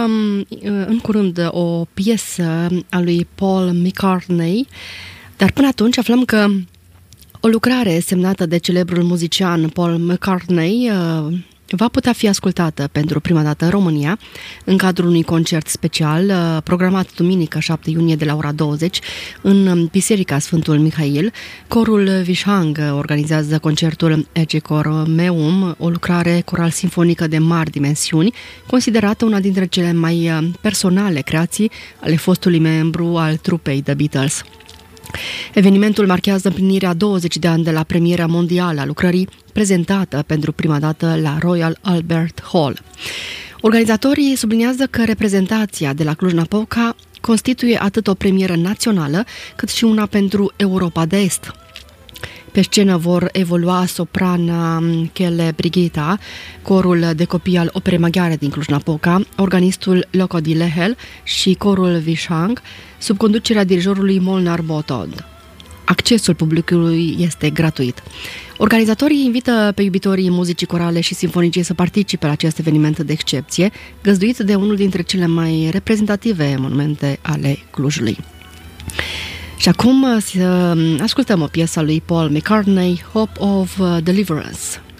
în curând o piesă a lui Paul McCartney, dar până atunci aflăm că o lucrare semnată de celebrul muzician Paul McCartney va putea fi ascultată pentru prima dată în România în cadrul unui concert special programat duminică 7 iunie de la ora 20 în Biserica Sfântul Mihail. Corul Vishang organizează concertul Ecce Meum, o lucrare coral-sinfonică de mari dimensiuni, considerată una dintre cele mai personale creații ale fostului membru al trupei The Beatles. Evenimentul marchează împlinirea 20 de ani de la premiera mondială a lucrării, prezentată pentru prima dată la Royal Albert Hall. Organizatorii subliniază că reprezentația de la Cluj-Napoca constituie atât o premieră națională, cât și una pentru Europa de Est. Pe scenă vor evolua soprana Kele Brigita, corul de copii al Operei Maghiare din Cluj-Napoca, organistul Locodi Lehel și corul Vishang, sub conducerea dirijorului Molnar Botod. Accesul publicului este gratuit. Organizatorii invită pe iubitorii muzicii corale și simfonice să participe la acest eveniment de excepție, găzduit de unul dintre cele mai reprezentative monumente ale Clujului. Și acum să ascultăm o piesă a lui Paul McCartney, Hope of Deliverance.